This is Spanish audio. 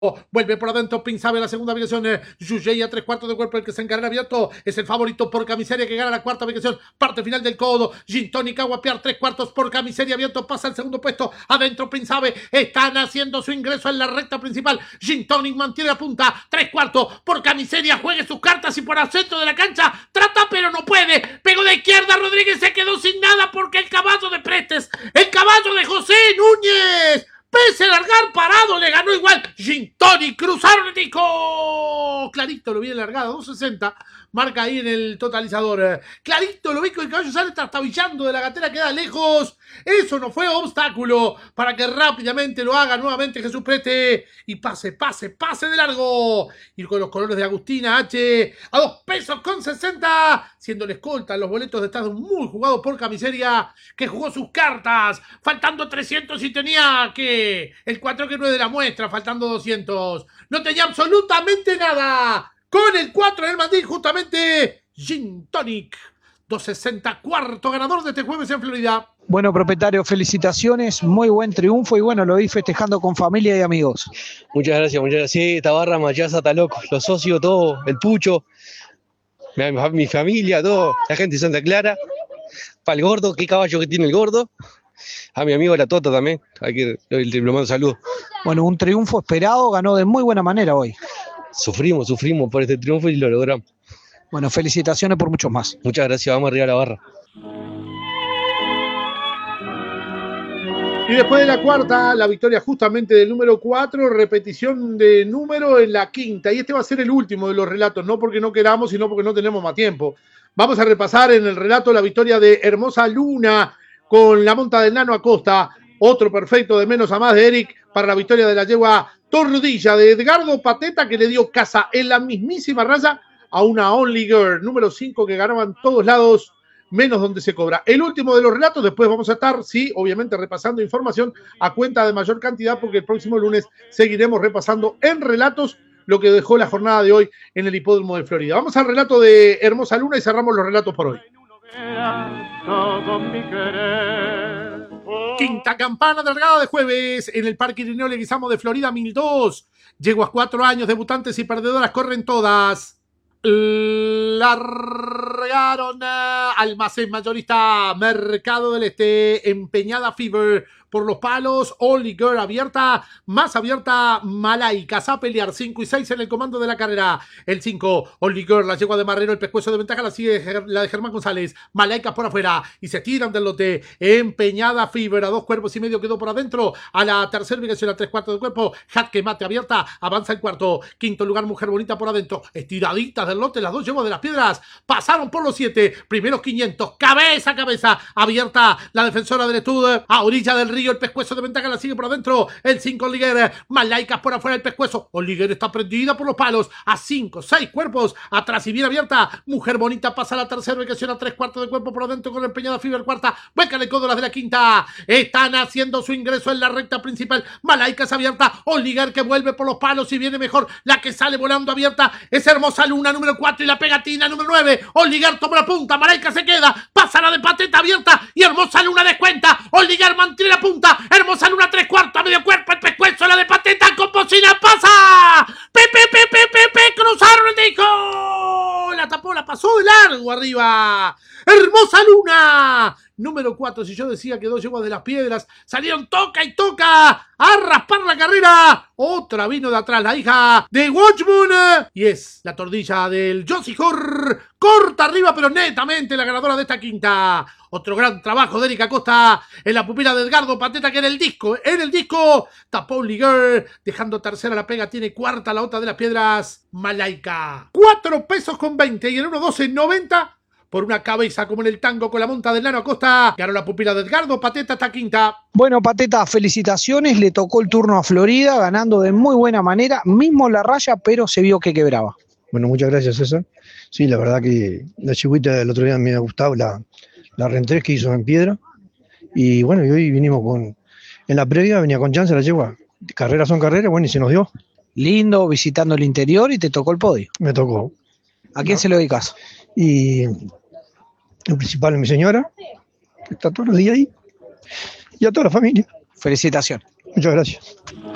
Vuelve por adentro, Pinzabe la segunda ubicación. Yuyey a 3/4 de cuerpo, el que se encarga abierto. Es el favorito por Camiseria que gana la cuarta ubicación. Parte final del codo. Gintonic a guapear 3/4 por Camiseria abierto. Pasa al segundo puesto. Adentro Pinzabe. Están haciendo su ingreso en la recta principal. Gintonic mantiene la punta. 3/4 por Camiseria. Juegue sus cartas y por el centro de la cancha. Trata pero no puede. Pegó de izquierda. Rodríguez se quedó sin nada porque el caballo de Prestes. El caballo de José Núñez. Pese a largar parado, le ganó igual. Gintonic, cruzaron el disco. Clarito lo vi en largada, 2.60. Marca ahí en el totalizador. Clarito lo vi que el caballo sale trastabillando de la gatera, queda lejos. Eso no fue obstáculo para que rápidamente lo haga nuevamente Jesús Preste. Y pase de largo. Ir con los colores de Agustina H. A 2.60 pesos. Siendo la escolta los boletos de estado muy jugado por Camiseria, que jugó sus cartas. Faltando 300 y tenía que... El 4 que no es de la muestra, faltando 200. No tenía absolutamente nada. Con el 4 en el mandil, justamente, Gintonic. 2.60, cuarto ganador de este jueves en Florida. Bueno, propietario, felicitaciones, muy buen triunfo y bueno, lo vi festejando con familia y amigos. Muchas gracias, muchas gracias. Sí, esta barra Machaza está loco, los socios, todo, el Pucho, mi familia, todo, la gente de Santa Clara. Para el gordo, qué caballo que tiene el gordo. A mi amigo la Tota también, le mando saludos. Bueno, un triunfo esperado, ganó de muy buena manera hoy. Sufrimos por este triunfo y lo logramos. Bueno, felicitaciones por muchos más. Muchas gracias, vamos arriba a la barra. Y después de la cuarta, la victoria justamente del número 4, repetición de número en la quinta. Y este va a ser el último de los relatos, no porque no queramos, sino porque no tenemos más tiempo. Vamos a repasar en el relato la victoria de Hermosa Luna con la monta del Nano Acosta. Otro perfecto de menos a más de Eric para la victoria de la yegua Tordilla de Edgardo Pateta, que le dio casa en la mismísima raya a una Only Girl, número 5, que ganaba en todos lados, menos donde se cobra. El último de los relatos, después vamos a estar, sí, obviamente repasando información a cuenta de mayor cantidad, porque el próximo lunes seguiremos repasando en relatos lo que dejó la jornada de hoy en el Hipódromo de Florida. Vamos al relato de Hermosa Luna y cerramos los relatos por hoy. Quinta campana delgada de jueves en el Parque Irineo Leguizamo de Florida 1002. Yeguas 4 años, debutantes y perdedoras corren todas. Largaron Almacén Mayorista Mercado del Este, Empeñada Fever por los palos, Only Girl abierta, más abierta Malaika, a pelear 5 y 6 en el comando de la carrera. El 5, Only Girl, la yegua de Marrero, el pescuezo de ventaja la sigue la de Germán González, Malaika por afuera y se tiran del lote. Empeñada Fever a 2 cuerpos y medio quedó por adentro, a la tercera ubicación a 3/4 de cuerpo, Jaque Mate abierta, avanza el cuarto, quinto lugar Mujer Bonita por adentro, estiraditas del lote, las dos yeguas de las piedras, pasaron por los 7, primeros 500, cabeza a cabeza, abierta la defensora del estudio, a orilla del río, el pescuezo de ventaja la sigue por adentro, el 5 Oliguer, Malaika por afuera el pescuezo, Oliguer está prendida por los palos, a 5, 6 cuerpos, atrás y bien abierta, Mujer Bonita pasa a la tercera ubicación a 3/4 de cuerpo por adentro con Empeñada Fever cuarta, vuelca de codo las de la quinta, están haciendo su ingreso en la recta principal, Malaika es abierta, Oliguer que vuelve por los palos y viene mejor, la que sale volando abierta, es Hermosa Luna número 4 y la pegatina número 9, Oliguer toma la punta, Malaika se queda, pasa la de Pateta abierta y Hermosa Luna descuenta, Oliguer mantiene la punta, Hermosa Luna 3/4, medio cuerpo, el pescuezo, la de Pateta con bocina, pasa, cruzaron el disco, la tapó, la pasó de largo arriba, Hermosa Luna, número 4, si yo decía que 2 yeguas de las piedras salieron toca y toca a raspar la carrera, otra vino de atrás, la hija de Watchman, y es la Tordilla del Josie Hor, corta arriba pero netamente la ganadora de esta quinta. Otro gran trabajo de Erika Costa en la pupila de Edgardo Pateta, que en el disco tapó Only Girl, dejando tercera la pega, tiene cuarta la otra de las piedras, Malaika. 4 pesos con 20 y el 1.12.90 por una cabeza como en el tango con la monta del Nano Acosta. Ganó la pupila de Edgardo Pateta esta quinta. Bueno, Pateta, felicitaciones, le tocó el turno a Florida, ganando de muy buena manera, mismo la raya, pero se vio que quebraba. Bueno, muchas gracias, César. Sí, la verdad que la chihuita del otro día me ha gustado, la reentrés que hizo en piedra. Y bueno, y hoy vinimos en la previa venía con chance la yegua. Carreras son carreras, bueno, y se nos dio. Lindo, visitando el interior y te tocó el podio. Me tocó. ¿A quién se lo dedicas? Y el principal es mi señora, que está todos los días ahí, y a toda la familia. Felicitaciones. Muchas gracias.